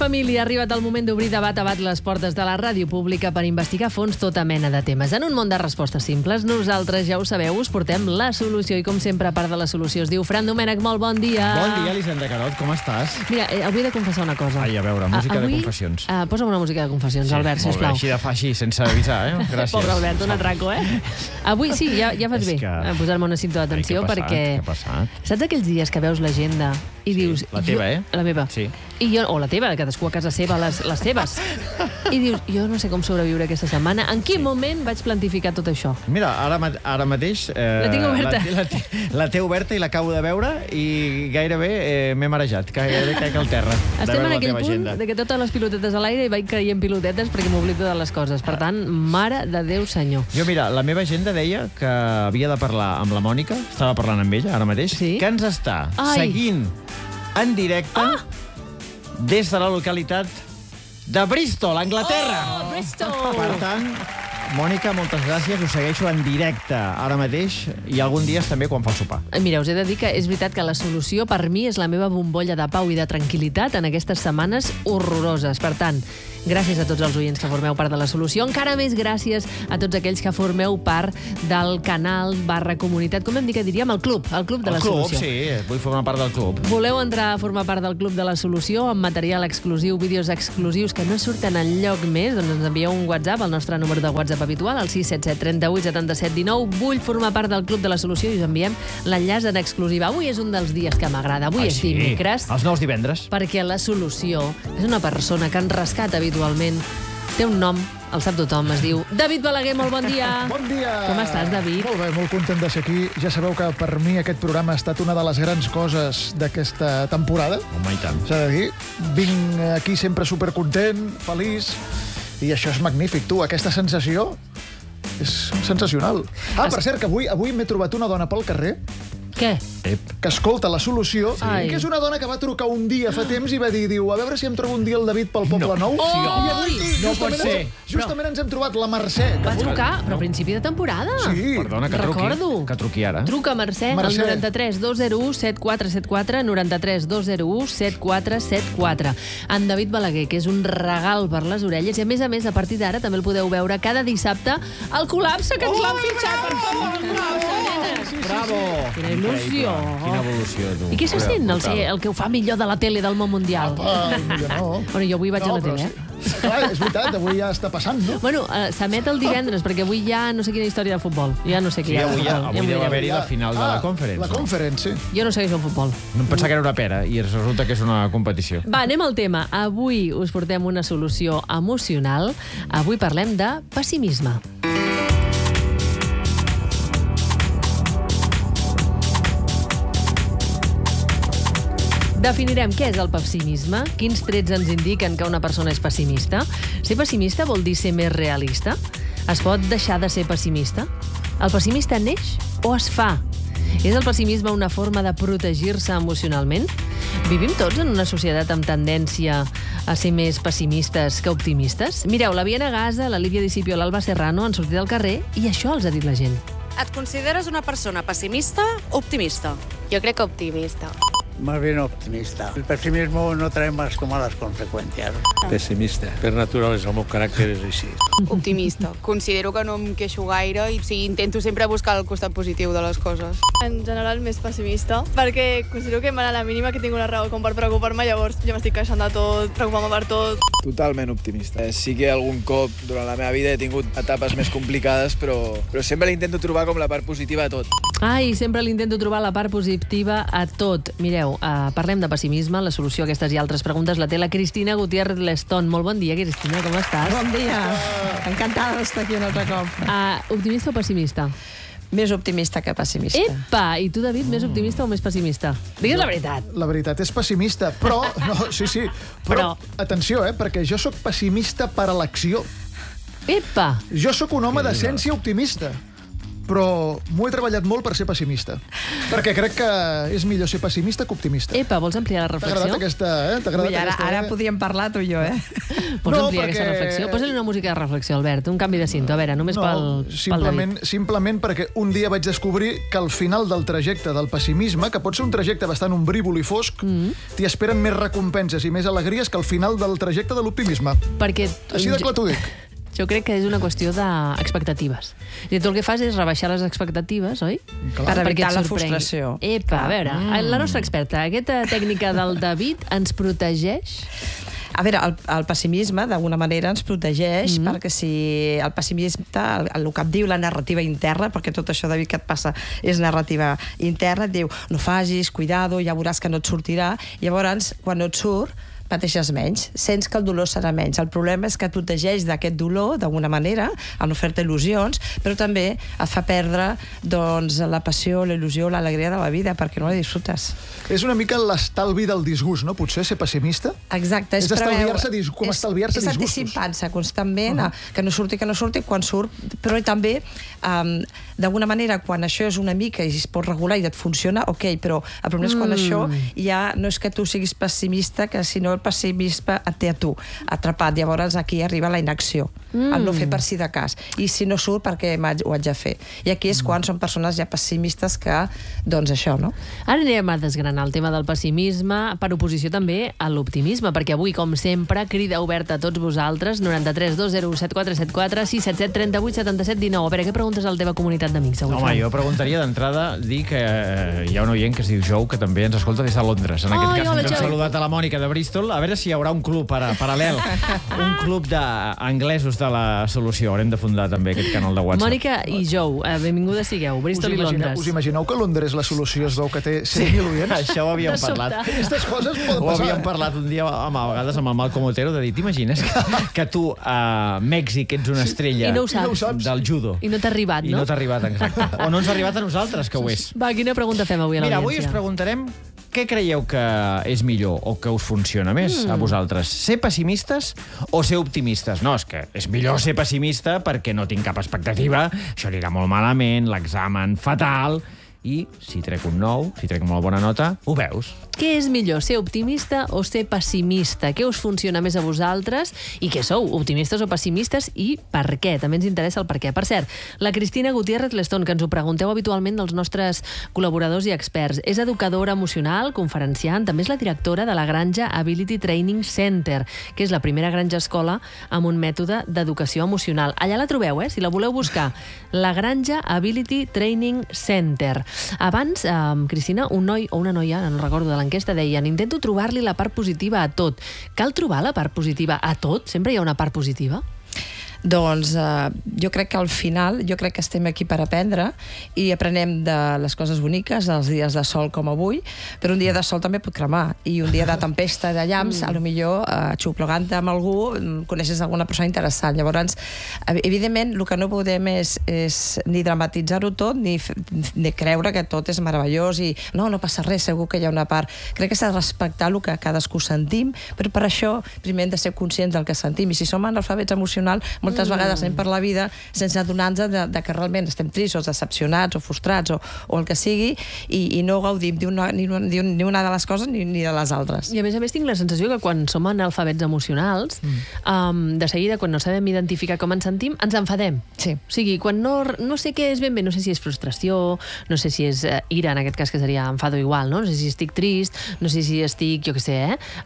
família, ha arribat el moment d'obrir de bat a bat les portes de la ràdio pública per investigar a fons tota mena de temes. En un món de respostes simples, nosaltres, ja ho sabeu, us portem la solució i, com sempre, a part de la solució es diu Fran Domènech. Molt bon dia. Bon dia, Elisenda Carot, com estàs? Mira, avui he de confessar una cosa. Ai, a veure, música de confessions. Posa'm una música de confessions, sí, Albert, sisplau. Molt bé, així, sense avisar, Gràcies. Pobre Albert, un atraco, Avui sí, ja fas bé posar-me una cinta d'atenció perquè... Què ha passat? Saps aquells dies que veus l'agenda i dius... La teva, La meva. Sí. O la teva, cadascú a casa seva, les seves. I dius, jo no sé com sobreviure aquesta setmana. En quin moment vaig plantificar tot això? Mira, ara mateix... La tinc oberta. La té oberta i l'acabo de veure i gairebé m'he marejat. Gairebé caic al terra. Estem en aquell punt de que totes les pilotetes a l'aire i vaig caient pilotetes perquè m'oblido de les coses. Per tant, mare de Déu senyor. Jo, mira, la meva agenda deia que havia de parlar amb la Mònica, estava parlant amb ella ara mateix, que ens està seguint en directe des de la localitat de Bristol, Anglaterra. Bristol! Per tant, Mònica, moltes gràcies, us segueixo en directe ara mateix i algun dia també quan fa el sopar. Mira, us he de dir que és veritat que la solució per mi és la meva bombolla de pau i de tranquil·litat en aquestes setmanes horroroses. Per tant, gràcies a tots els oients que formeu part de la solució. Encara més gràcies a tots aquells que formeu part del canal /comunitat. Com hem dit que diríem? El club de la solució. El club, sí, vull formar part del club. Voleu entrar a formar part del club de la solució amb material exclusiu, vídeos exclusius que no surten enlloc més? Doncs ens envieu un WhatsApp al nostre número de WhatsApp habitual, al 677 38 77 19. Vull formar part del club de la solució i us enviem l'enllaç en exclusiva. Avui és un dels dies que m'agrada. Avui és dimecres. Els nous divendres. Perquè la solució és una persona que ens rescata habitualment. Té un nom, el sap tothom, es diu David Balaguer. Molt bon dia. Bon dia. Com estàs, David? Molt bé, molt content de ser aquí. Ja sabeu que per mi aquest programa ha estat una de les grans coses d'aquesta temporada. Home, i tant. S'ha de dir. Vinc aquí sempre supercontent, feliç, i això és magnífic. Tu, aquesta sensació és sensacional. Per cert, que avui m'he trobat una dona pel carrer Què? que escolta la solució, que és una dona que va trucar un dia fa temps i va dir, a veure si em trobo un dia el David pel Poble Nou. I avui justament ens hem trobat la Mercè. Va trucar, però a principi de temporada. Sí. Perdona, que truqui ara. Truca, Mercè, al 93 201 7474, 93 201 7474. En David Balaguer, que és un regal per les orelles, i a més, a partir d'ara també el podeu veure cada dissabte al Col·lapse, que ens l'han fitxat, per favor. Bravo! Quina il·lusió. Quina evolució, tu. I què se sent, el que ho fa millor de la tele del món mundial? No. Bueno, jo avui vaig a la tele, Clar, és veritat, avui ja està passant, no? Bueno, s'emet el divendres, perquè avui ja no sé quina història de futbol. Ja no sé què hi ha de futbol. Avui deu haver-hi la final de la Conference. La Conference, sí. Jo no segueixo el futbol. No em pensava que era una pera, i resulta que és una competició. Va, anem al tema. Avui us portem una solució emocional. Avui parlem de pessimisme. Definirem què és el pessimisme, quins trets ens indiquen que una persona és pessimista. Ser pessimista vol dir ser més realista? Es pot deixar de ser pessimista? El pessimista neix o es fa? És el pessimisme una forma de protegir-se emocionalment? Vivim tots en una societat amb tendència a ser més pessimistes que optimistes? Mireu, la Viena Gaza, la Lídia Discipio, l'Alba Serrano han sortit al carrer i això els ha dit la gent. Et consideres una persona pessimista o optimista? Yo creo que optimista. Más bien optimista. El pesimismo no trae más que malas consecuencias. Pessimista. Per naturalesa, el meu caràcter és així. Optimista. Considero que no em queixo gaire i intento sempre buscar el costat positiu de les coses. En general, més pessimista, perquè considero que a la mínima que tinc una raó com per preocupar-me, llavors ja m'estic queixant de tot, preocupant-me per tot. Totalment optimista. Sí que algun cop durant la meva vida he tingut etapes més complicades, però sempre l'intento trobar com la part positiva a tot. Ai, sempre l'intento trobar la part positiva a tot. Mireu, parlem de pessimisme, la solució a aquestes i altres preguntes la té la Cristina Gutiérrez Leston. Molt bon dia, Cristina, com estàs? Bon dia. Encantada d'estar aquí un altre cop. Optimista o pessimista? Més optimista que pessimista. Epa! I tu, David, més optimista o més pessimista? Digues la veritat. La veritat és pessimista, però... No, sí. Però atenció, perquè jo sóc pessimista per elecció. Epa! Jo sóc un home d'essència optimista. però m'ho he treballat molt per ser pessimista. Perquè crec que és millor ser pessimista que optimista. Epa, vols ampliar la reflexió? T'ha agradat aquesta? Ara podíem parlar tu i jo, Vols ampliar aquesta reflexió? Posa-li una música de reflexió, Albert, un canvi de cinto. A veure, només pel David. Simplement perquè un dia vaig descobrir que al final del trajecte del pessimisme, que pot ser un trajecte bastant ombrívol i fosc, t'hi esperen més recompenses i més alegries que al final del trajecte de l'optimisme. Perquè... Així de clar t'ho dic. Jo crec que és una qüestió d'expectatives. Tu el que fas és rebaixar les expectatives, oi? Per evitar la frustració. Epa, a veure, la nostra experta, aquesta tècnica del David ens protegeix? A veure, el pessimisme, d'alguna manera, ens protegeix, perquè si el pessimista, el que et diu la narrativa interna, perquè tot això, David, que et passa és narrativa interna, et diu, no facis, cuidado, ja veuràs que no et sortirà. Llavors, quan no et surt, pateixes menys, sents que el dolor serà menys. El problema és que et protegeix d'aquest dolor, d'alguna manera, a no fer-te il·lusions, però també et fa perdre la passió, la il·lusió, l'alegria de la vida, perquè no la disfrutes. És una mica l'estalvi del disgust, no? Potser ser pessimista? Exacte. És estalviar-se disgustos. És anticipant-se constantment, que no surti, quan surt, però també, d'alguna manera, quan això és una mica i es pot regular i et funciona, ok, però el problema és quan això ja no és que tu siguis pessimista, que sinó el pessimisme et té a tu atrapat. Llavors aquí arriba la inacció, el no fer per si de cas. I si no surt, perquè ho haig de fer. I aquí és quan són persones ja pessimistes que, doncs això, no? Ara anem a desgranar el tema del pessimisme per oposició també a l'optimisme, perquè avui, com sempre, crida oberta a tots vosaltres, 93 201 7474 677 38 77 19. A veure, què preguntes a la teva comunitat d'amics avui? Home, jo preguntaria d'entrada, dir que hi ha un oient que es diu Jou, que també ens escolta des de Londres. En aquest cas, ens hem saludat a la Mònica de Bristol. A veure si hi haurà un club paral·lel, un club d'anglesos de la solució. Haurem de fundar també aquest canal de WhatsApp. Mònica i Jou, benvingudes sigueu, Bristol i Londres. Us imagineu que Londres la solució es veu que té 100.000 oients? Això ho havíem parlat. Aquestes coses poden passar. Ho havíem parlat un dia, a vegades, amb el Malcom Otero, de dir, t'imagines que tu a Mèxic ets una estrella del judo. I no t'ha arribat, no? I no t'ha arribat, exacte. O no ens ha arribat a nosaltres, que ho és. Va, quina pregunta fem avui a l'audiència? Mira, avui us preguntarem què creieu que és millor o que us funciona més a vosaltres? Ser pessimistes o ser optimistes? No, és que és millor ser pessimista perquè no tinc cap expectativa, això anirà molt malament, l'examen fatal, i si trec un 9, si trec molt bona nota, ho veus. Què és millor, ser optimista o ser pessimista? Què us funciona més a vosaltres? I què sou, optimistes o pessimistes? I per què? També ens interessa el per què. Per cert, la Cristina Gutiérrez Lestón, que ens ho pregunteu habitualment dels nostres col·laboradors i experts, és educadora emocional, conferenciant, també és la directora de la Granja Ability Training Center, que és la primera granja escola amb un mètode d'educació emocional. Allà la trobeu, si la voleu buscar. La Granja Ability Training Center. Abans, Cristina, un noi o una noia, no recordo de l'enquesta, deien, intento trobar-li la part positiva a tot. Cal trobar la part positiva a tot? Sempre hi ha una part positiva? Doncs jo crec que al final, jo crec que estem aquí per aprendre i aprenem de les coses boniques, dels dies de sol com avui, però un dia de sol també pot cremar, i un dia de tempesta de llamps, a lo millor xuplegant amb algú, coneixes alguna persona interessant. Llavors, evidentment, el que no podem és ni dramatitzar-ho tot, ni creure que tot és meravellós i no passa res, segur que hi ha una part. Crec que s'ha de respectar el que cadascú sentim, però per això primer hem de ser conscients del que sentim, i si som analfabets emocionals, moltes vegades anem per la vida sense adonar-nos que realment estem tristos, decepcionats o frustrats o el que sigui, i no gaudim ni una de les coses ni de les altres. I a més tinc la sensació que quan som analfabets emocionals, de seguida, quan no sabem identificar com ens sentim, ens enfadem. Sí. O sigui, quan no sé què és ben bé, no sé si és frustració, no sé si és ira, en aquest cas que seria enfado igual, no sé si estic trist, no sé si estic, jo què sé,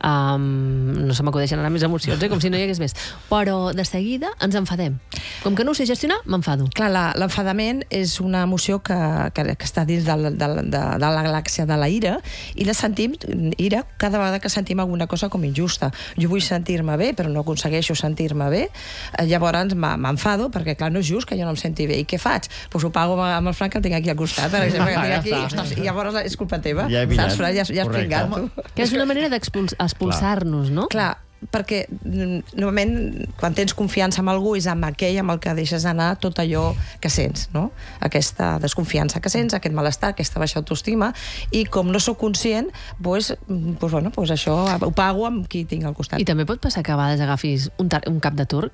no se m'acudeixen ara més emocions, com si no hi hagués més. Però de seguida ens enfadem. Com que no ho sé gestionar, m'enfado. Clar, l'enfadament és una emoció que està dins de la galàxia de la ira, i la sentim, ira, cada vegada que sentim alguna cosa com injusta. Jo vull sentir-me bé, però no aconsegueixo sentir-me bé, llavors m'enfado, perquè clar, no és just que jo no em senti bé. I què faig? Doncs ho pago amb el Frank, que el tinc aquí al costat, per exemple, que el tinc aquí, ostres, i llavors és culpa teva. Ja has pringat, tu. Que és una manera d'expulsar-nos, no? Clar, perquè normalment quan tens confiança en algú és amb aquell amb el que deixes anar tot allò que sents, no? Aquesta desconfiança que sents, aquest malestar, aquesta baixa autoestima, i com no sóc conscient, doncs això ho pago amb qui tinc al costat. I també pot passar que a vegades agafis un cap de turc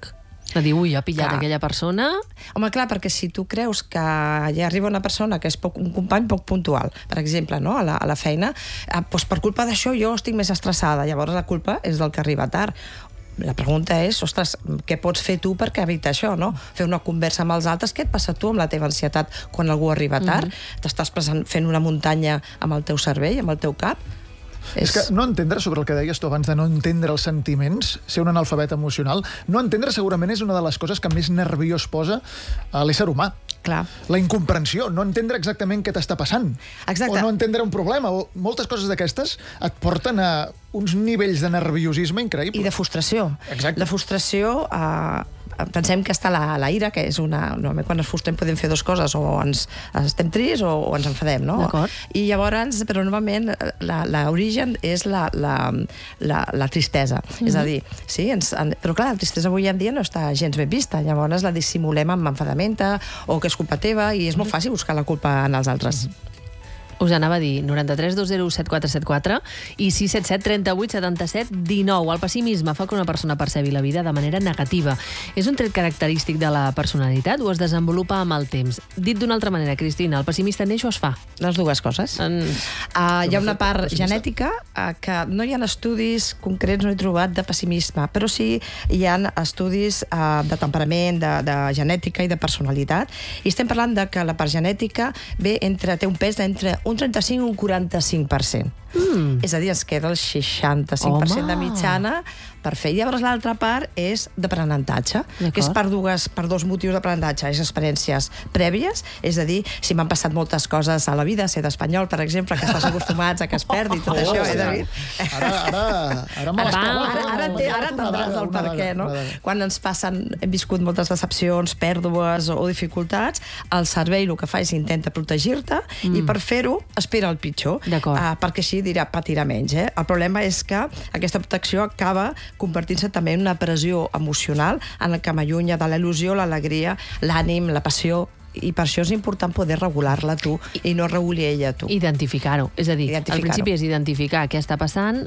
De dir, ui, ha pillat aquella persona... Home, clar, perquè si tu creus que ja arriba una persona que és un company poc puntual, per exemple, no? a la feina, doncs per culpa d'això jo estic més estressada, llavors la culpa és del que arriba tard. La pregunta és, ostres, què pots fer tu perquè evitar això, no? Fer una conversa amb els altres, què et passa tu amb la teva ansietat quan algú arriba tard? T'estàs fent una muntanya amb el teu cervell, amb el teu cap? És que no entendre, sobre el que deies tu abans de no entendre els sentiments, ser un analfabet emocional, no entendre segurament és una de les coses que més nerviós posa a l'ésser humà. Clar. La incomprensió, no entendre exactament què t'està passant. Exacte. O no entendre un problema, o moltes coses d'aquestes et porten a uns nivells de nerviosisme increïbles. I de frustració. Exacte. La frustració... pensem que està la ira, que és una... Normalment quan ens frustrem podem fer dues coses, o estem tristes o ens enfadem, no? I llavors, però normalment l'origen és la tristesa. És a dir, sí, però clar, la tristesa avui en dia no està gens ben vista, llavors la dissimulem amb enfadamenta o que és culpa teva i és molt fàcil buscar la culpa en els altres. Us anava a dir 93 201 7474 i 677 38 77 19. El pessimisme fa que una persona percebi la vida de manera negativa. És un tret característic de la personalitat o es desenvolupa amb el temps? Dit d'una altra manera, Cristina, el pessimista neix o es fa? Les dues coses. Hi ha una part genètica que no hi ha estudis concrets, no he trobat, de pessimisme, però sí hi ha estudis de temperament, de genètica i de personalitat. I estem parlant de que la part genètica té un pes d'entre un 35 i un 45%. És a dir, es queda el 65% de mitjana per fer. Llavors l'altra part és d'aprenentatge, que és per dos motius d'aprenentatge. És experiències prèvies, és a dir, si m'han passat moltes coses a la vida, ser d'espanyol, per exemple, que estàs acostumats a que es perdi tot això, David? Ara me l'has clavat. Ara entendràs el per què, no? Quan ens passen, hem viscut moltes decepcions, pèrdues o dificultats, el cervell el que fa és intenta protegir-te i per fer-ho espera el pitjor, perquè així patirà menys. El problema és que aquesta protecció acaba convertint-se també en una pressió emocional en la que m'allunya de la il·lusió, l'alegria, l'ànim, la passió, i per això és important poder regular-la tu i no regular ella tu. Identificar-ho. És a dir, al principi és identificar què està passant,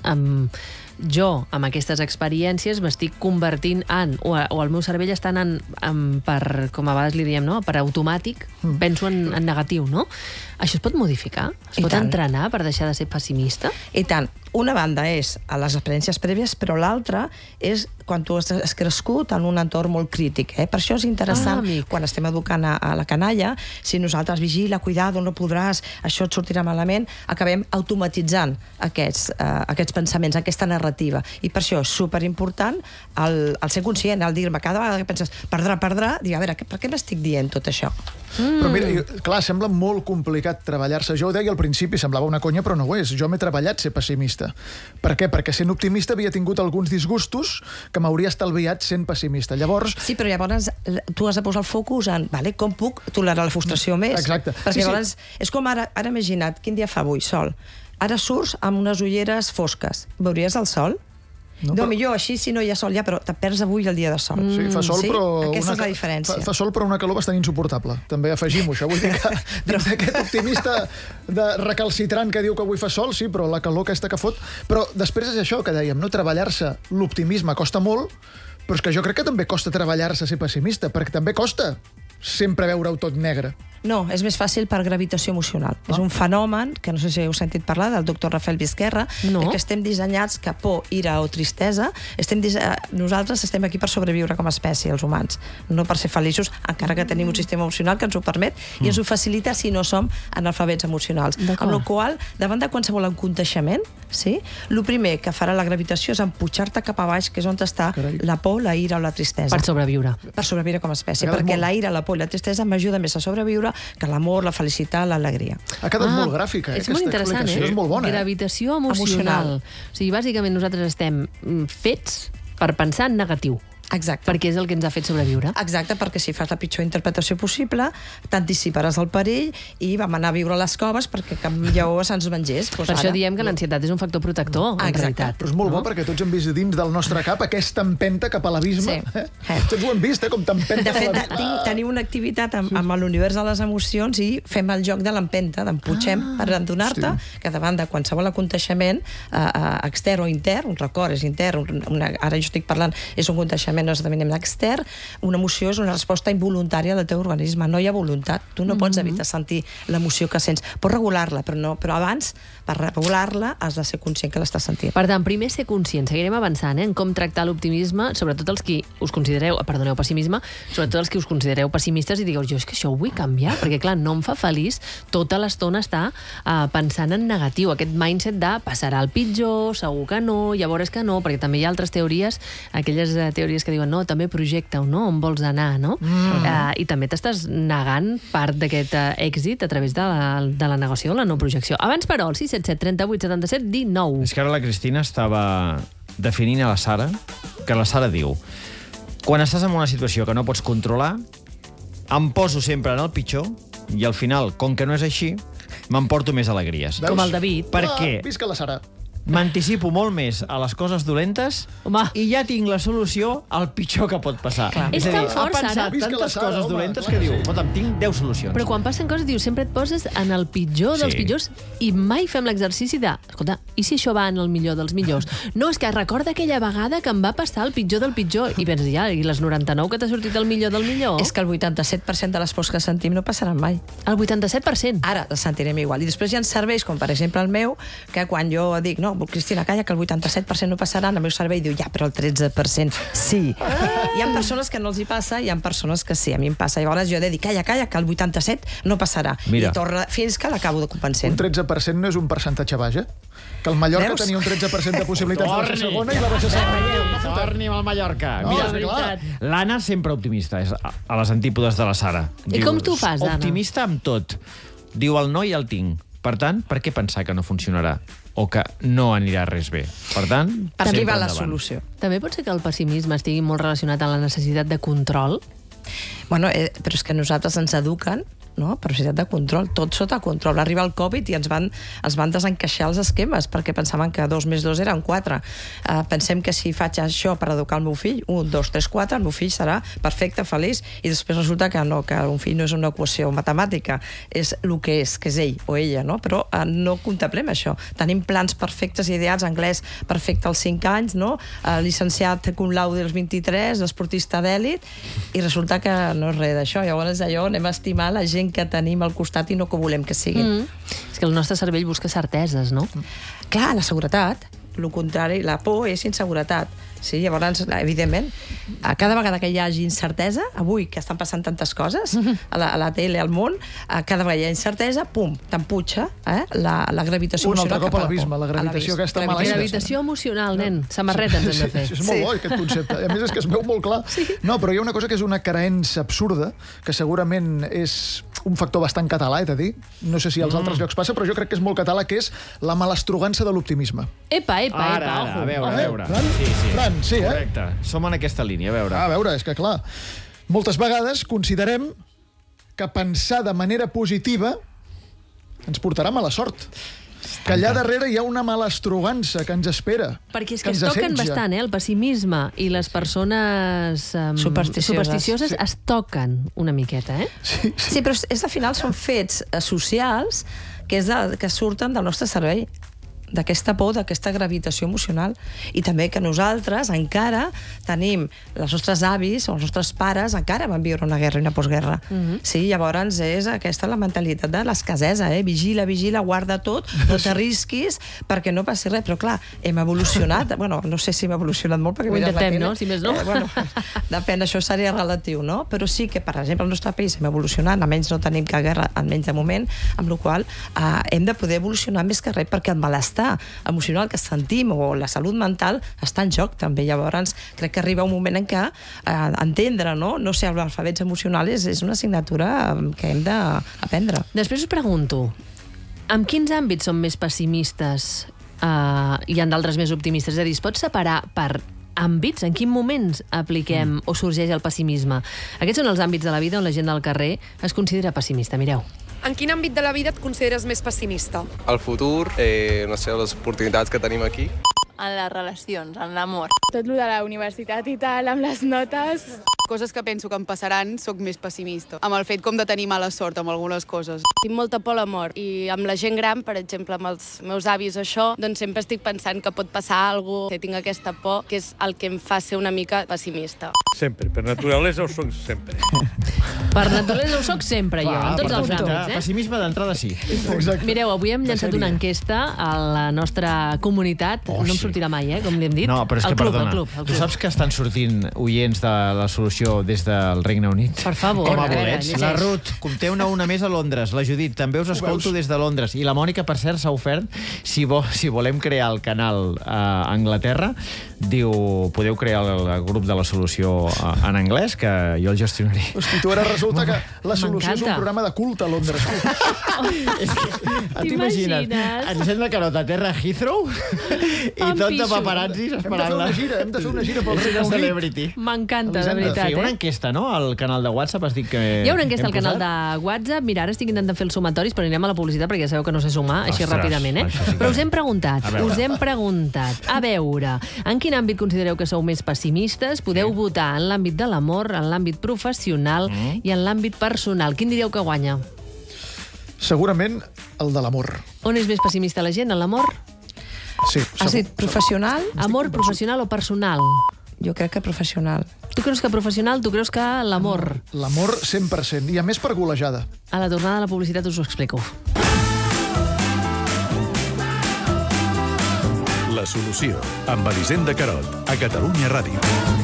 jo, amb aquestes experiències, m'estic convertint en, o el meu cervell està anant per, com a vegades li diem, no? Per automàtic, penso en negatiu, no? Això es pot modificar? Es pot entrenar per deixar de ser pessimista? I tant. Una banda és a les experiències prèvies, però l'altra és quan tu has crescut en un entorn molt crític. Per això és interessant, quan estem educant a la canalla, si nosaltres vigila, cuidado, no podràs, això et sortirà malament, acabem automatitzant aquests pensaments, aquesta narrativa. I per això és superimportant el ser conscient, el dir-me cada vegada que penses perdrà, dir, a veure, per què m'estic dient tot això? Però mira, clar, sembla molt complicat treballar-se. Jo ho deia al principi, semblava una conya, però no ho és. Jo m'he treballat ser pessimista. Per què? Perquè sent optimista havia tingut alguns disgustos que m'hauria estalviat sent pessimista. Llavors... Sí, però llavors tu has de posar el focus en com puc tolerar la frustració més. Exacte. Perquè llavors és com ara imagina't, quin dia fa avui, sol. Ara surts amb unes ulleres fosques. Veuries el sol? No, millor així si no hi ha sol ja, però te perds avui el dia de sol. Sí, fa sol, però... Aquesta és la diferència. Fa sol, però una calor bastant insuportable. També afegim-ho, això. Vull dir que dins d'aquest optimista de recalcitrant que diu que avui fa sol, sí, però la calor aquesta que fot... Però després és això que dèiem, no? Treballar-se l'optimisme costa molt, però és que jo crec que també costa treballar-se ser pessimista, perquè també costa sempre veure-ho tot negre. No, és més fàcil per gravitació emocional. És un fenomen, que no sé si heu sentit parlar, del doctor Rafael Vizquerra, que estem dissenyats que por, ira o tristesa, nosaltres estem aquí per sobreviure com a espècie, els humans, no per ser feliços, encara que tenim un sistema emocional que ens ho permet i ens ho facilita si no som analfabets emocionals. Amb la qual cosa, davant de qualsevol aconteixement, el primer que farà la gravitació és empujar-te cap a baix, que és on està la por, la ira o la tristesa. Per sobreviure. Per sobreviure com a espècie, perquè la ira, la por i la tristesa m'ajuda més a sobreviure que l'amor, la felicitat, l'alegria. Ha quedat molt gràfica, és molt interessant, és molt bona. Gravitació emocional. O sigui, bàsicament nosaltres estem fets per pensar en negatiu. Exacte. Perquè és el que ens ha fet sobreviure. Exacte, perquè si fas la pitjor interpretació possible, t'anticiparàs el perill i vam anar a viure a les coves perquè cap lleó se'ns mengés. Per això diem que l'ansietat és un factor protector, en realitat. Però és molt bo perquè tots hem vist dins del nostre cap aquesta empenta cap a l'abisme. Tots ho hem vist, com t'empenta. De fet, tenim una activitat amb l'univers de les emocions i fem el joc de l'empenta, d'emputxem per endonar-te que davant de qualsevol aconteixement extern o intern, un record és intern, ara jo estic parlant, és un aconteixement un esdeveniment extern, una emoció és una resposta involuntària del teu organisme, no hi ha voluntat, tu no pots evitar sentir l'emoció que sents, pots regular-la, però abans, per regular-la, has de ser conscient que l'estàs sentint. Per tant, primer ser conscient, seguirem avançant, en com tractar l'optimisme, sobretot els qui us considereu, pessimisme, sobretot els qui us considereu pessimistes i digueu, jo és que això ho vull canviar, perquè clar, no em fa feliç tota l'estona estar pensant en negatiu, aquest mindset de passarà el pitjor, segur que no, llavors que no, perquè també hi ha altres teories, aquelles teories que diuen, no, també projecta o no, on vols anar, no? I també t'estàs negant part d'aquest èxit a través de la negació, de la no projecció. Abans, però, el 677 38 77 19. És que ara la Cristina estava definint a la Sara, que la Sara diu: quan estàs en una situació que no pots controlar, em poso sempre en el pitjor i al final, com que no és així, m'emporto més alegries. Com el David. Per què? Visca la Sara. M'anticipo molt més a les coses dolentes i ja tinc la solució al pitjor que pot passar. És tan fort, ha pensat Sara. tantes coses dolentes que diu, escolta'm, tinc 10 solucions. Però quan passen coses, diu, sempre et poses en el pitjor dels pitjors i mai fem l'exercici de, escolta, i si això va en el millor dels millors? No, és que recorda aquella vegada que em va passar el pitjor del pitjor. I penses, ja, i les 99 que t'ha sortit el millor del millor? És que el 87% de les pors que sentim no passaran mai. El 87%? Ara les sentirem igual. I després hi ha serveis, com per exemple el meu, que quan jo dic, no, Cristina, calla, que el 87% no passarà, el meu servei diu, ja, però el 13% sí. Hi ha persones que no els hi passa, hi ha persones que sí, a mi em passa. Llavors jo he de dir, calla, que el 87% no passarà. Mira. I torna fins que l'acabo de convencent. Un 13% no és un percentatge baix, eh? Que el Mallorca tenia un 13% de possibilitats de baixar segona i va baixar segona. Torni al Mallorca. No, Mira, és clar. l'Anna sempre optimista, és a les antípodes de la Sara. I com tu fas, Anna? Optimista amb tot. Diu, el no i el tinc. Per tant, per què pensar que no funcionarà? O que no anirà res bé? Per tant, per aquí sempre va la endavant. solució. També pot ser que el pessimisme estigui molt relacionat amb la necessitat de control? Bueno, però és que nosaltres ens eduquen, no? Per necessitat de control, tot sota control. Va arribar el Covid i ens van desencaixar els esquemes perquè pensaven que 2 més 2 eren 4. Pensem que si faig això per educar el meu fill, 1, 2, 3, 4, el meu fill serà perfecte, feliç, i després resulta que no, que un fill no és una equació matemàtica, és el que és ell o ella, no? Però no contemplem això. Tenim plans perfectes i ideats, anglès perfecte als 5 anys, no? Llicenciat cum laude als 23, esportista d'èlit, i resulta que no és res d'això. Llavors allò anem a estimar la gent que tenim al costat i no que volem que siguin. És que el nostre cervell busca certeses, no? Clar, la seguretat. El contrari, la por és inseguretat. Sí, llavors, evidentment, cada vegada que hi hagi incertesa, avui que estan passant tantes coses, a la tele, al món, cada vegada hi ha incertesa, pum, t'emputxa la gravitació emocional. Un altre cop a l'abisme, la gravitació aquesta mala. Gravitació emocional, nen. Samarreta ens hem de fer. És molt bo, aquest concepte. A més, és que es veu molt clar. No, però hi ha una cosa que és una creença absurda, que segurament és un factor bastant català, he de dir. No sé si als altres llocs passa, però jo crec que és molt català, que és la malastrugança de l'optimisme. Epa, Ara, ojo. a veure. Fran, sí, eh? Correcte. Som en aquesta línia, A veure, és que clar, moltes vegades considerem que pensar de manera positiva ens portarà mala sort. Que allà darrere hi ha una malastrugança que ens espera. Perquè és que es toquen bastant, el pessimisme i les persones supersticioses es toquen una miqueta, eh? Sí, però és al final són fets socials que surten del nostre cervell, d'aquesta por, d'aquesta gravitació emocional, i també que nosaltres encara tenim, els nostres avis o els nostres pares encara van viure una guerra i una postguerra. Sí, llavors és aquesta la mentalitat de l'escasesa, vigila, guarda tot, no t'arrisquis perquè no passi res, però clar, hem evolucionat, bueno, no sé si hem evolucionat molt perquè ho intentem, no? Si més no. Bueno, depèn, això seria relatiu, no? Però sí que, per exemple, al nostre país hem evolucionat, almenys no tenim cap guerra, almenys de moment, amb la qual hem de poder evolucionar més que res, perquè el malestar emocional que sentim o la salut mental està en joc també. Llavors crec que arriba un moment en què entendre, no ser alfabets emocionals és una assignatura que hem d'aprendre. Després us pregunto, en quins àmbits som més pessimistes i en d'altres més optimistes? És a dir, es pot separar per àmbits? En quins moments apliquem o sorgeix el pessimisme? Aquests són els àmbits de la vida on la gent del carrer es considera pessimista. Mireu. En quin àmbit de la vida et consideres més pessimista? El futur, no sé, les oportunitats que tenim aquí. En les relacions, en l'amor. Tot lo de la universitat i tal, amb les notes... Coses que penso que em passaran, sóc més pessimista. Amb el fet com de tenir mala sort amb algunes coses. Tinc molta por a la mort i amb la gent gran, per exemple, amb els meus avis això, doncs sempre estic pensant que pot passar alguna cosa, tinc aquesta por, que és el que em fa ser una mica pessimista. Sempre, per naturalesa ho soc sempre. Per naturalesa ho soc sempre, jo, en tots els àmbits. Pessimisme d'entrada sí. Mireu, avui hem llançat una enquesta a la nostra comunitat. No em sortirà mai, com li hem dit. No, però és que, perdona, tu saps que estan sortint oients de la solució des del Regne Unit? Per favor. Com a bolets. La Ruth, compteu una més a Londres. La Judit, també us escolto des de Londres. I la Mònica, per cert, s'ha ofert, si volem crear el canal a Anglaterra, diu, podeu crear el grup de la solució en anglès, que jo el gestionaré. Hosti, tu ara resulta que la solució és un programa de culte a Londres. T'imagines? Encén la carota a terra a Heathrow i tot de paparazzis esperant-la. Hem de fer una gira pel Regne Celebrity. M'encanta, de veritat. Una enquesta, no?, al canal de WhatsApp. Hi ha una enquesta al canal de WhatsApp. Mira, ara estic intentant fer els sumatoris, però anirem a la publicitat perquè ja sabeu que no sé sumar així ràpidament, Però us hem preguntat, a veure, en quin àmbit considereu que sou més pessimistes? Podeu votar en l'àmbit de l'amor, en l'àmbit professional i en l'àmbit personal. Quin diríeu que guanya? Segurament el de l'amor. On és més pessimista la gent, en l'amor? Sí. Has dit professional? Amor, professional o personal? Jo crec que professional. Tu creus que professional, tu creus que l'amor? L'amor 100%, i a més per golejada. A la tornada de la publicitat us ho explico. La solució, amb Elisenda Carot, a Catalunya Ràdio.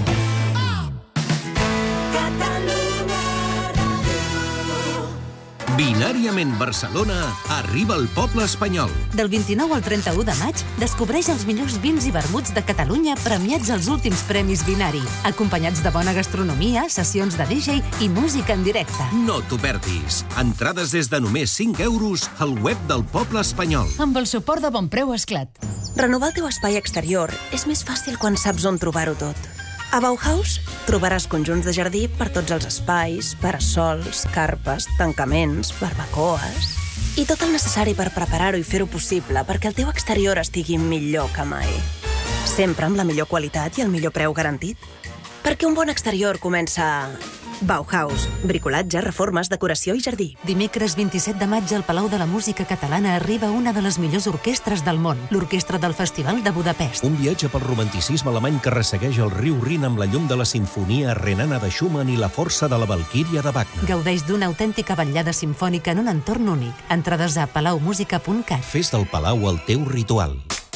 Binàriament Barcelona arriba al poble espanyol. Del 29 al 31 de maig, descobreix els millors vins i vermuts de Catalunya premiats als últims Premis Binari, acompanyats de bona gastronomia, sessions de DJ i música en directe. No t'ho perdis. Entrades des de només 5 euros al web del poble espanyol. Amb el suport de Bonpreu Esclat. Renovar el teu espai exterior és més fàcil quan saps on trobar-ho tot. A Bauhaus trobaràs conjunts de jardí per tots els espais, parasols, carpes, tancaments, barbacoes i tot el necessari per preparar-ho i fer-ho possible perquè el teu exterior estigui millor que mai. Sempre amb la millor qualitat i el millor preu garantit. Perquè un bon exterior comença a Bauhaus. Bricolatge, reformes, decoració i jardí. Dimecres 27 de maig al Palau de la Música Catalana arriba una de les millors orquestres del món, l'Orquestra del Festival de Budapest. Un viatge pel romanticisme alemany que ressegueix el riu Rin amb la llum de la sinfonia renana de Schumann i la força de la Valquíria de Wagner. Gaudeix d'una autèntica vetllada simfònica en un entorn únic. Entrades a palaumusica.cat. Fes del Palau el teu ritual.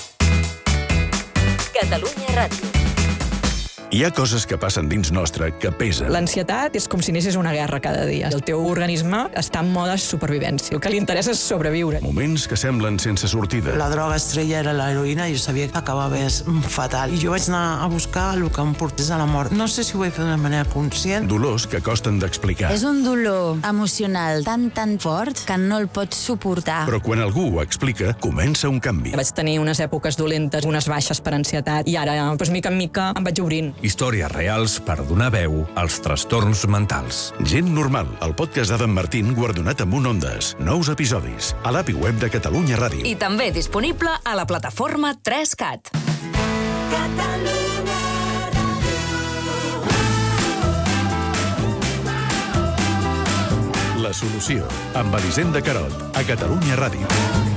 Catalunya Ràdio. Hi ha coses que passen dins nostre que pesen. L'ansietat és com si anessis a una guerra cada dia. El teu organisme està en mode supervivència. El que li interessa és sobreviure. Moments que semblen sense sortida. La droga estrella era l'heroïna i jo sabia que acabava fatal. I jo vaig anar a buscar el que em portés a la mort. No sé si ho vaig fer d'una manera conscient. Dolors que costen d'explicar. És un dolor emocional tan fort que no el pots suportar. Però quan algú ho explica, comença un canvi. Vaig tenir unes èpoques dolentes, unes baixes per ansietat, i ara, mica en mica, em vaig obrint. Històries reals per donar veu als trastorns mentals. Gent normal, el podcast d'Adam Martín guardonat amb un Ondes. Nous episodis a l'API web de Catalunya Ràdio. I també disponible a la plataforma 3CAT. La solució, amb Elisenda Carot, a Catalunya Ràdio.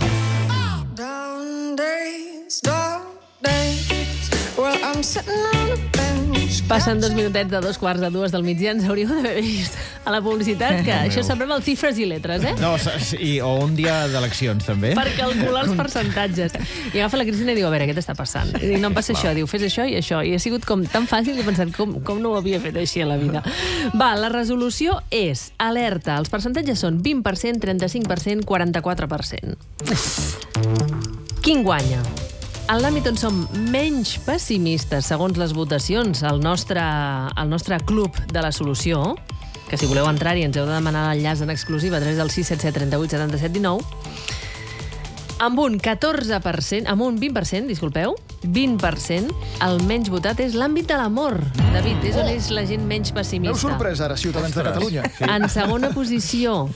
Passen 2 minutets de 2:45 del migdia. Ens hauríeu d'haver vist a la publicitat que això semblava el xifres i letres, No, o un dia d'eleccions, també. Per calcular els percentatges. I agafa la Cristina i diu, a veure, què t'està passant? I diu, no em passa això. Diu, fes això i això. I ha sigut com tan fàcil que he pensat, com no ho havia fet així a la vida. Va, la resolució és alerta. Els percentatges són 20%, 35%, 44%. Quin guanya? En l'àmbit on som menys pessimistes, segons les votacions, al nostre club de la solució, que si voleu entrar-hi ens heu de demanar l'enllaç en exclusiva a través del 677 38 77 19, amb un 14%, amb un 20%, disculpeu, 20%, el menys votat és l'àmbit de l'amor. David, és on és la gent menys pessimista. M'heu sorprès ara, Ciutadans de Catalunya. En segona posició,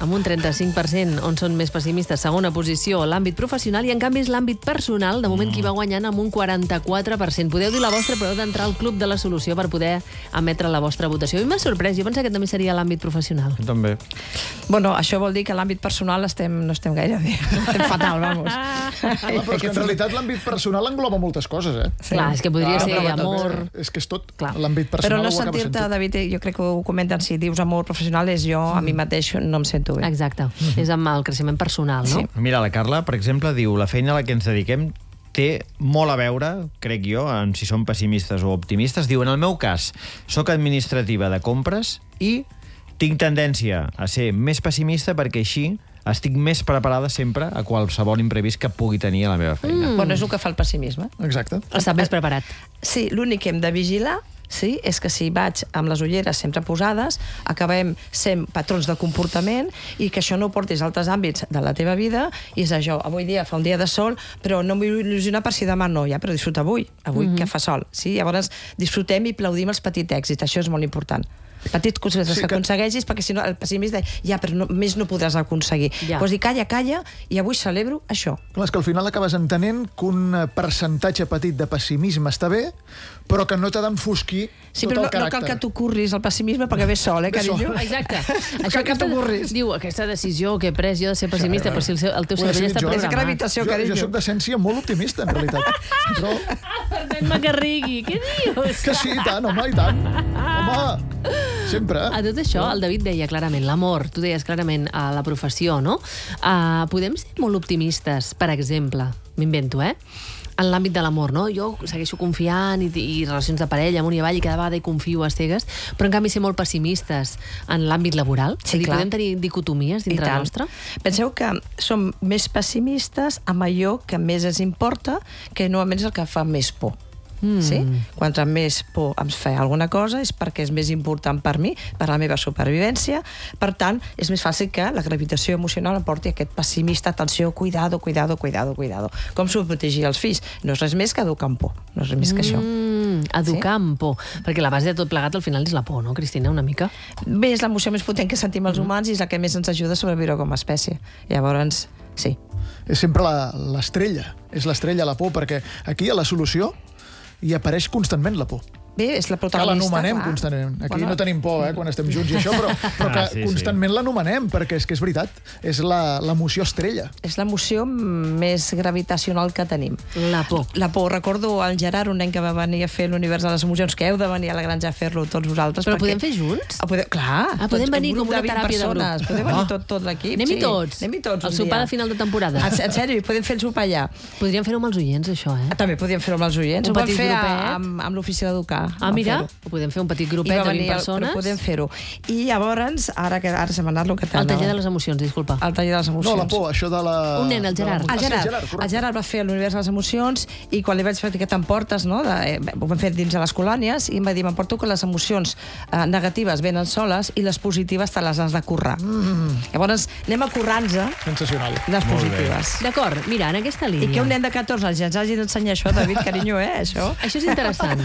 amb un 35%, on són més pessimistes. Segona posició, l'àmbit professional, i en canvi és l'àmbit personal, de moment qui va guanyant amb un 44%. Podeu dir la vostra, però heu d'entrar al Club de la Solució per poder emetre la vostra votació. I m'ha sorprès, jo pensava que també seria l'àmbit professional. També. Bueno, això vol dir que a l'àmbit personal no estem gaire bé. Estem fatal, vamos. Però és que en realitat l'àmbit personal engloba moltes coses, Sí. Clar, és que podria ser amor... És que és tot. L'àmbit personal però no ho acaba sent sentir-te, tot. David, jo crec que ho comenten, si dius amor professional, és jo, a mi mateix no em sento bé. Exacte. És amb el creixement personal, no? Sí. Mira, la Carla, per exemple, diu la feina a la que ens dediquem té molt a veure, crec jo, en si som pessimistes o optimistes. Diu, en el meu cas, soc administrativa de compres i tinc tendència a ser més pessimista perquè així estic més preparada sempre a qualsevol imprevist que pugui tenir a la meva feina. Bueno, és el que fa el pessimisme. Exacte. Està més preparat. Sí, l'únic que hem de vigilar és que si vaig amb les ulleres sempre posades, acabem sent patrons de comportament i que això no ho portis a altres àmbits de la teva vida, i és això, avui dia fa un dia de sol, però no em vull il·lusionar per si demà no, ja, però disfruta avui que fa sol. Sí? Llavors disfrutem i aplaudim els petits èxits, això és molt important. Petits coses que aconsegueixis, perquè si no el pessimista ja, però més no podràs aconseguir. Doncs calla, i avui celebro això. Clar, és que al final acabes entenent que un percentatge petit de pessimisme està bé, però que no t'ha d'enfosquir tot el caràcter. No cal que t'ocorris el pessimisme perquè ve sol, carinyo? Exacte. Això que t'ocorris. Diu, aquesta decisió que he pres jo de ser pessimista, però si el teu cervell està programat. És gravitació, carinyo. Jo soc d'essència molt optimista, en realitat. Però... Permet-me que rigui. Què dius? Que sí, i tant, home, i tant. Home, sempre. A tot això, el David deia clarament, l'amor, tu deies clarament a la professió, no? Podem ser molt optimistes, per exemple, m'invento, en l'àmbit de l'amor, no? Jo segueixo confiant i relacions de parella amunt i avall i cada vegada hi confio a cegues, però en canvi ser molt pessimistes en l'àmbit laboral. Sí, clar. Podem tenir dicotomies dintre nostre? Penseu que som més pessimistes amb allò que més ens importa, que normalment és el que fa més por. Sí? Quanta més por em fa alguna cosa és perquè és més important per mi, per la meva supervivència. Per tant, és més fàcil que la gravitació emocional em porti aquest pessimista, atenció, cuidado. Com s'ho protegir els fills? No és res més que educar amb por. No és res més que això. Educar amb por. Perquè la base de tot plegat al final és la por, no, Cristina, una mica? Bé, és l'emoció més potent que sentim els humans i és la que més ens ajuda a sobreviure com a espècie. Llavors, sí. És sempre l'estrella. És l'estrella, la por, perquè aquí a la solució hi apareix constantment la por. Bé, és la protagonista. Que l'anomenem constantment. Aquí no tenim por, quan estem junts i això, però que constantment l'anomenem, perquè és que és veritat. És l'emoció estrella. És l'emoció més gravitacional que tenim. La por. La por. Recordo el Gerard, un nen que va venir a fer l'univers de les emocions, que heu de venir a la granja a fer-lo tots vosaltres. Però podem fer junts? Clar. Podem venir com una teràpia de grup. Podem venir tot l'equip. Anem-hi tots. El sopar de final de temporada. En sèrio, podem fer el sopar allà. Podríem fer-ho amb els oients, això, També podríem fer-ho amb els oients. Un petit grupet. Ho vam fer amb l'ofici d'educar. Mira, ho podem fer un petit grupet de 20 persones. Però podem fer-ho. I llavors, ara se m'ha anat el que t'anava. El taller de les emocions, disculpa. El taller de les emocions. No, la por, això de la... Un nen, el Gerard. El Gerard va fer l'univers de les emocions i quan li vaig dir que t'emportes, no? Ho vam fer dins de les colònies i em va dir, m'emporto que les emocions negatives venen soles i les positives te les has de currar. Llavors, anem a currar-nos sensacional. Les positives. D'acord, mira, en aquesta línia. I que un nen de 14 anys ens hagi d'ensenyar això, David, carinyo, això? Això és interessant.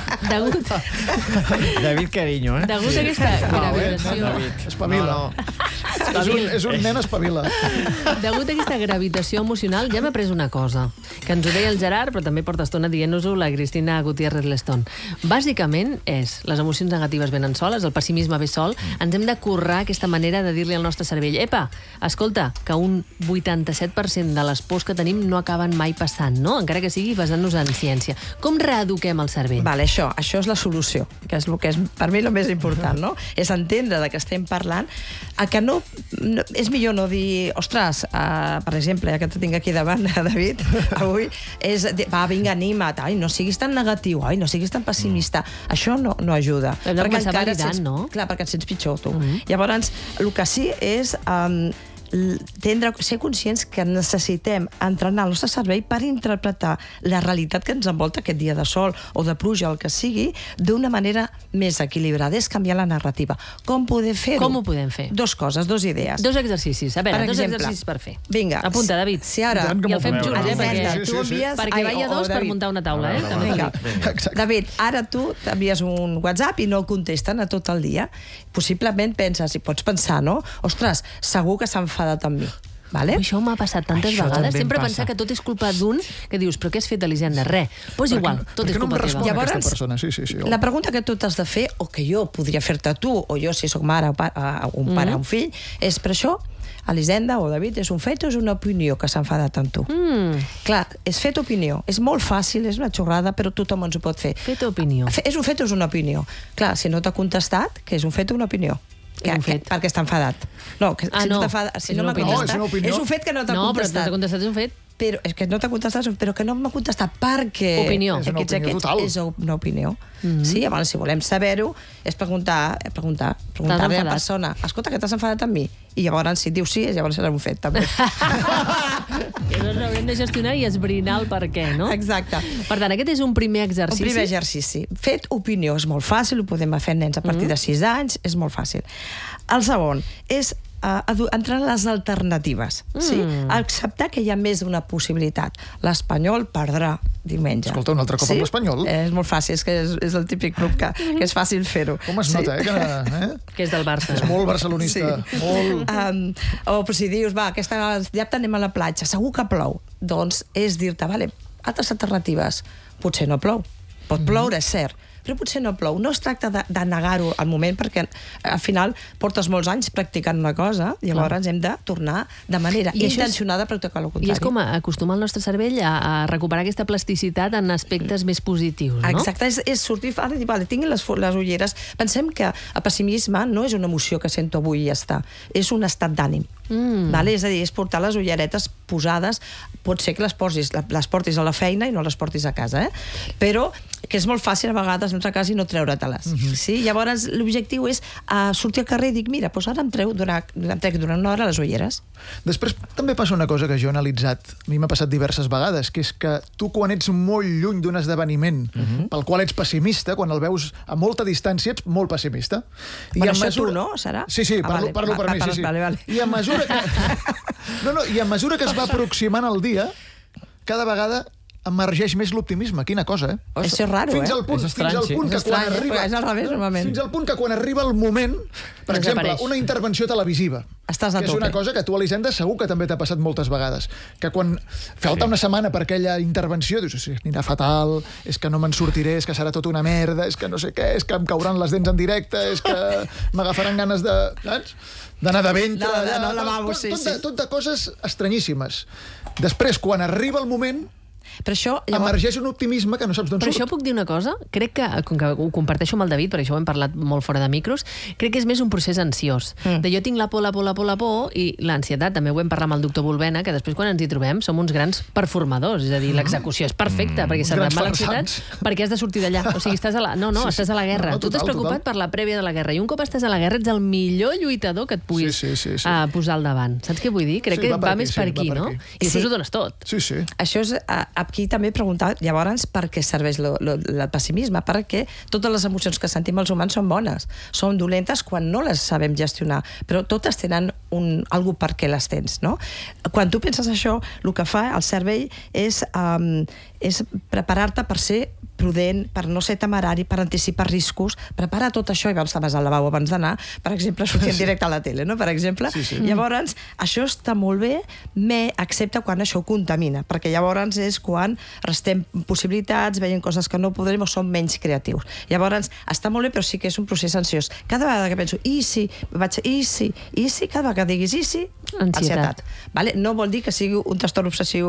David Carinyo, Degut a aquesta gravitació... Espavila. És un nen espavila. Degut a aquesta gravitació emocional, ja m'he pres una cosa, que ens ho deia el Gerard, però també porta estona dient-nos-ho la Cristina Gutiérrez Lestón. Bàsicament és, les emocions negatives venen soles, el pessimisme ve sol, ens hem de currar aquesta manera de dir-li al nostre cervell, epa, escolta, que un 87% de les pors que tenim no acaben mai passant, no? Encara que sigui basant-nos en ciència. Com reeduquem el cervell? Vale, això és la solució, que és el que és per mi el més important, no? És entendre de què estem parlant, que no és millor no dir, ostres, per exemple, ja que te tinc aquí davant, David, avui, és dir, va, vinga, anima't, ai, no siguis tan negatiu, ai, no siguis tan pessimista. Això no ajuda. Hem de començar validant, no? Clar, perquè et sents pitjor, tu. Llavors, el que sí és ser conscients que necessitem entrenar el nostre cervell per interpretar la realitat que ens envolta aquest dia de sol o de pluja, el que sigui, d'una manera més equilibrada. És canviar la narrativa. Com poder fer-ho? Com ho podem fer? Dos coses, dos idees. Dos exercicis. A veure, dos exercicis per fer. Vinga. Apunta, David. Si ara... I el fem junts, perquè vaya dos per David. muntar una taula, eh? Vinga. David, ara tu t'envies un WhatsApp i no contesten a tot el dia. Possiblement penses, i pots pensar, no? Ostres, segur que s'ha enfadat amb mi. Vale? Això m'ha passat tantes vegades. Sempre pensar que tot és culpa d'un que dius, però què has fet, Elisenda? Res. Doncs igual, tot és culpa teva. Llavors, la pregunta que tu t'has de fer, o que jo podria fer-te tu, o jo si sóc mare, un pare, un fill, és per això, Elisenda o David, és un fet o és una opinió que s'ha enfadat amb tu? Clar, és fet opinió. És molt fàcil, és una xorrada, però tothom ens ho pot fer. Fet opinió. És un fet o és una opinió? Clar, si no t'ha contestat, que és un fet o una opinió? Perquè està enfadat. No, si no m'ha contestat, és un fet que no t'ha contestat. No, però no t'ha contestat, és un fet. Però és que no t'ha contestat, però que no m'ha contestat perquè... Opinió. És una opinió total. És una opinió. Sí, llavors, si volem saber-ho, és preguntar-li a la persona, escolta, que t'has enfadat amb mi? I llavors, si diu sí, llavors serà un fet, també. Llavors haurem de gestionar i esbrinar el per què, no? Exacte. Per tant, aquest és un primer exercici. Un primer exercici. Fet opinió, és molt fàcil, ho podem fer nens a partir de 6 anys, és molt fàcil. El segon és entrar en les alternatives. Sí? Acceptar que hi ha més d'una possibilitat. L'Espanyol perdrà diumenge. Escolta, un altre cop amb l'Espanyol. És molt fàcil, és que és el típic club que és fàcil fer-ho. Com es nota, que és del Barça. És molt barcelonista. O si dius, va, aquesta dissabte anem a la platja, segur que plou. Doncs és dir-te, vale, altres alternatives. Potser no plou. Pot ploure, és cert, però potser no plou. No es tracta de negar-ho al moment, perquè al final portes molts anys practicant una cosa, i llavors hem de tornar de manera intencionada a practicar el contrari. I és com acostumar el nostre cervell a recuperar aquesta plasticitat en aspectes més positius, no? Exacte, és sortir i dir, vale, tinc les ulleres. Pensem que el pessimisme no és una emoció que sento avui i ja està, és un estat d'ànim. És a dir, és portar les ulleretes posades, pot ser que les portis a la feina i no les portis a casa, però que és molt fàcil a vegades a casa i no treure-te-les. Llavors l'objectiu és sortir al carrer i dir, mira, ara em trec durant una hora les ulleres. Després també passa una cosa que jo he analitzat, a mi m'ha passat diverses vegades, que és que tu quan ets molt lluny d'un esdeveniment pel qual ets pessimista, quan el veus a molta distància ets molt pessimista. Bueno, això tu, no? Serà? Sí, parlo per mi, sí. I a mesura que es va aproximant el dia, cada vegada emergeix més l'optimisme. Quina cosa, Això és raro, Fins al punt que quan arriba... És al revés, normalment. Fins al punt que quan arriba el moment, per exemple, una intervenció televisiva, estàs a tope. Que és una cosa que tu, Elisenda, segur que també t'ha passat moltes vegades. Que quan falta una setmana per aquella intervenció, dius, sí, anirà fatal, és que no me'n sortiré, és que serà tota una merda, és que no sé què, és que em cauran les dents en directe, és que m'agafaran ganes de... d'anar de ventre... Tot de coses estranyíssimes. Després, quan arriba el moment... Però això, emergeix un optimisme que no saps d'on surt. Però això puc dir una cosa? Crec que, com que ho comparteixo amb el David, perquè això ho hem parlat molt fora de micros, crec que és més un procés ansiós. De jo tinc la por, i l'ansietat, també ho hem parlat amb el doctor Volbena, que després quan ens hi trobem som uns grans performadors, és a dir, l'execució és perfecta, perquè s'ha de l'ansietat, perquè has de sortir d'allà. O sigui, estàs a la... estàs a la guerra. Tu t'has preocupat per la prèvia de la guerra, i un cop estàs a la guerra ets el millor lluitador que et puguis posar al davant. Saps què vull dir? Crec que va més per aquí, no? I després ho dones tot. Això és... Aquí també preguntar, llavors, per què serveix el pessimisme? Perquè totes les emocions que sentim els humans són bones. Són dolentes quan no les sabem gestionar, però totes tenen algú per què les tens, no? Quan tu penses això, el que fa el cervell és preparar-te per ser prudent, per no ser temerari, per anticipar riscos, prepara tot això i abans vas al lavabo abans d'anar, per exemple, sortir en directe a la tele, no? Per exemple. Llavors, això està molt bé, excepte quan això contamina, perquè llavors és quan restem possibilitats, veiem coses que no podrem o som menys creatius. Llavors, està molt bé, però sí que és un procés ansiós. Cada vegada que penso, cada vegada que diguis ansietat. No vol dir que sigui un trastorn obsessiu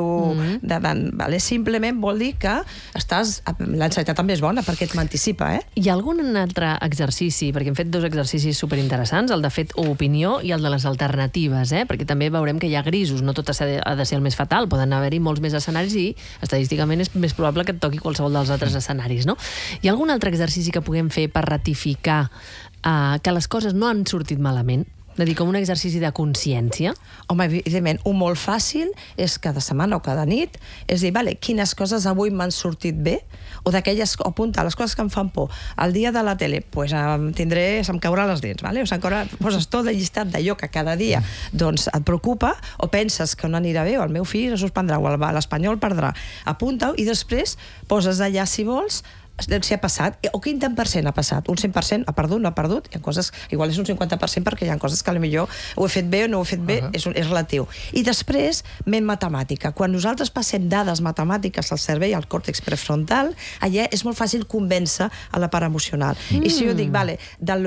simplement vol dir que l'ansietat també és bona perquè et m'anticipa. Hi ha algun altre exercici, perquè hem fet 2 exercicis superinteressants, el de fet o opinió i el de les alternatives, perquè també veurem que hi ha grisos, no tot ha de ser el més fatal, poden haver-hi molts més escenaris i estadísticament és més probable que et toqui qualsevol dels altres escenaris, no? Hi ha algun altre exercici que puguem fer per ratificar que les coses no han sortit malament? De dir, com un exercici de consciència? Home, evidentment, un molt fàcil és cada setmana o cada nit, és dir, vale, quines coses avui m'han sortit bé, o d'aquelles, apunta, les coses que em fan por. El dia de la tele, pues, se'm cauran les dents, vale? Poses tot el llistat d'allò que cada dia doncs, et preocupa, o penses que no anirà bé, o el meu fill es suspendrà, o l'Espanyol perdrà. Apunta-ho i després poses allà, si vols, si ha passat, o quin tant per cent ha passat. Un 100% ha perdut, no ha perdut, hi ha coses, igual és un 50% perquè hi ha coses que potser ho he fet bé o no ho he fet bé, és relatiu. I després, ment matemàtica. Quan nosaltres passem dades matemàtiques al cervell, al còrtex prefrontal, allà és molt fàcil convèncer a la part emocional. I si jo dic, vale, del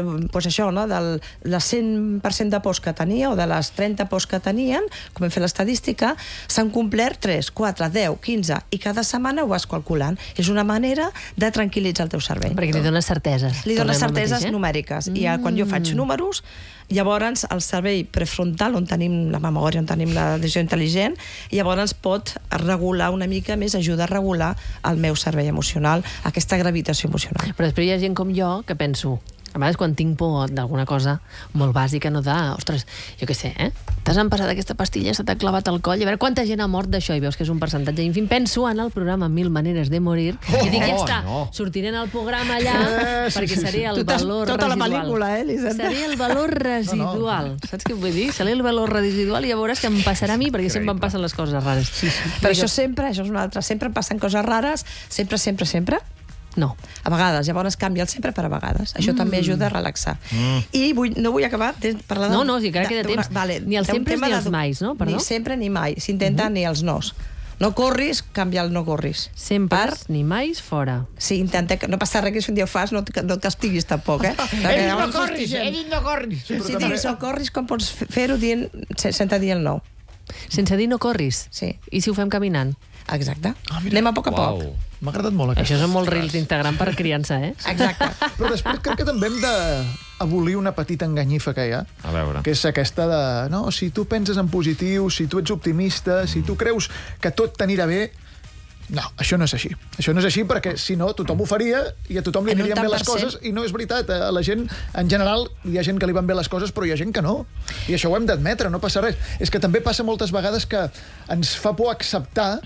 100% de pors que tenia, o de les 30 pors que tenien, com hem fet l'estadística, s'han complert 3, 4, 10, 15, i cada setmana ho vas calculant. És una manera de tranquil·litzar el teu cervell. Perquè li dones certeses. Li dones certeses numèriques. I quan jo faig números, llavors el cervell prefrontal, on tenim la memòria, on tenim la decisió intel·ligent, llavors pot regular una mica més, ajuda a regular el meu cervell emocional, aquesta gravitació emocional. Però després hi ha gent com jo que penso, a vegades quan tinc por d'alguna cosa molt bàsica, no de, ostres, jo què sé, t'has empassat aquesta pastilla, se t'ha clavat al coll, a veure quanta gent ha mort d'això, i veus que és un percentatge ínfim. Penso en el programa 1000 maneres de morir, i dic, ja està, sortiré en el programa allà, perquè seré el valor residual. Tota la pel·lícula, Elisenda. Seré el valor residual. Saps què vull dir? Seré el valor residual i ja veuràs que em passarà a mi, perquè sempre em passen les coses rares. Però això és una altra, sempre em passen coses rares, sempre? No. A vegades, llavors canvia el sempre per a vegades. Això també ajuda a relaxar. I no vull acabar parlant... No, si encara queda temps. Ni els sempre ni els mais, no? Ni sempre ni mai. S'intenta ni els nos. No corris, canvia el no corris. Sempre ni mai fora. Sí, intenta... No passa res que si un dia ho fas, no et castiguis tampoc, He dit no corris. Si diguis no corris, com pots fer-ho sense dir el no? Sense dir no corris? Sí. I si ho fem caminant? Exacte. Anem a poc a poc. M'ha agradat molt aquesta. Això són molts reels d'Instagram per criança, Exacte. Però després crec que també hem d'abolir una petita enganyifa que hi ha, a veure, que és aquesta de, no, si tu penses en positiu, si tu ets optimista, si tu creus que tot t'anirà bé, no, això no és així. Això no és així perquè, si no, tothom ho faria i a tothom li anirien bé les coses, i no és veritat. A la gent, en general, hi ha gent que li van bé les coses, però hi ha gent que no. I això ho hem d'admetre, no passa res. És que també passa moltes vegades que ens fa por acceptar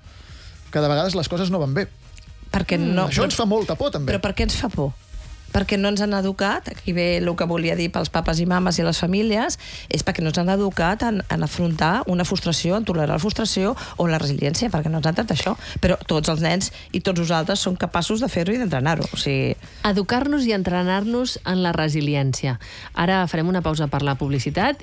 que de vegades les coses no van bé. Això ens fa molta por, també. Però per què ens fa por? Perquè no ens han educat, aquí ve el que volia dir pels papes i mames i les famílies, és perquè no ens han educat en afrontar una frustració, en tolerar la frustració o la resiliència, perquè no ens han tractat això. Però tots els nens i tots nosaltres som capaços de fer-ho i d'entrenar-ho. O sigui... Educar-nos i entrenar-nos en la resiliència. Ara farem una pausa per la publicitat